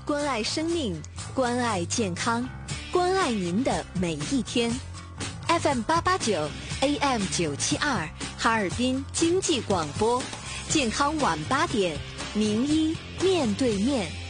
关爱生命，关爱健康，关爱您的每一天。FM 889 AM 972，哈尔滨经济广播，健康晚8点，名医面对面。